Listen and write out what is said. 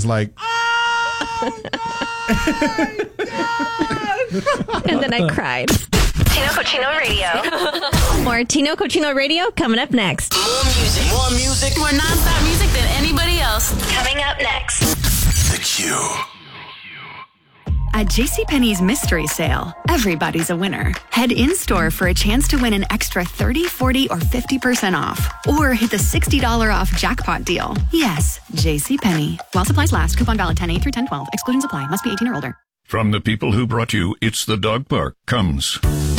was like, and then I cried. Tino Cochino Radio. More Tino Cochino Radio coming up next. More music. More nonstop music than anybody else. Coming up next. The Q. At JCPenney's mystery sale, everybody's a winner. Head in-store for a chance to win an extra 30, 40, or 50% off. Or hit the $60 off jackpot deal. Yes, JCPenney. While supplies last. Coupon valid 10/8 through 10/12. Exclusions apply. Must be 18 or older. From the people who brought you It's the Dog Park comes